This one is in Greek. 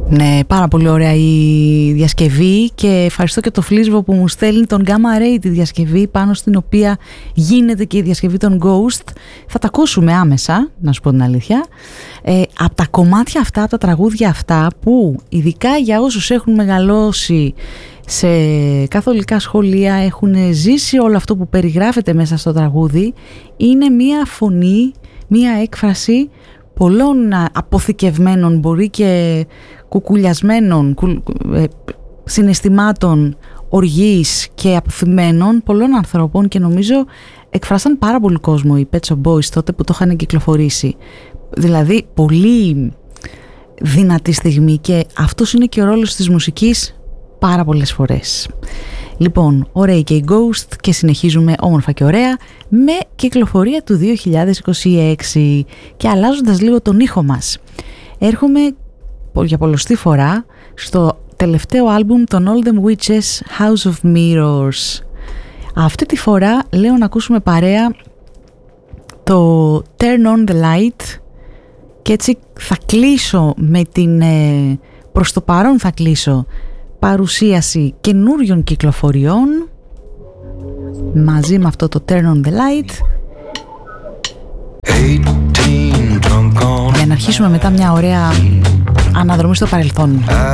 Ναι, πάρα πολύ ωραία η διασκευή και ευχαριστώ και το Φλίσβο που μου στέλνει τον Gamma Ray τη διασκευή πάνω στην οποία γίνεται και η διασκευή των Ghost. Θα τα ακούσουμε άμεσα, να σου πω την αλήθεια. Από τα κομμάτια αυτά, από τα τραγούδια αυτά που ειδικά για όσους έχουν μεγαλώσει σε καθολικά σχολεία, έχουν ζήσει όλο αυτό που περιγράφεται μέσα στο τραγούδι, είναι μία φωνή, μία έκφραση πολλών αποθηκευμένων, μπορεί και κουκουλιασμένων συναισθημάτων οργής και αποθυμένων πολλών ανθρώπων, και νομίζω εκφράσαν πάρα πολύ κόσμο οι Pet Shop Boys τότε που το είχαν κυκλοφορήσει. Δηλαδή πολύ δυνατή στιγμή, και αυτός είναι και ο ρόλος της μουσικής πάρα πολλές φορές. Λοιπόν, ωραίοι και οι Ghost, και συνεχίζουμε όμορφα και ωραία με κυκλοφορία του 2026. Και αλλάζοντας λίγο τον ήχο μας, έρχομαι για πολλοστή φορά στο τελευταίο άλμπουμ των All Them Witches, House of Mirrors. Αυτή τη φορά λέω να ακούσουμε παρέα το Turn on the Light, και έτσι θα κλείσω με την προς το παρόν θα κλείσω παρουσίαση καινούριων κυκλοφοριών μαζί με αυτό το Turn on the Light, για να αρχίσουμε μετά μια ωραία αναδρομή στο παρελθόν.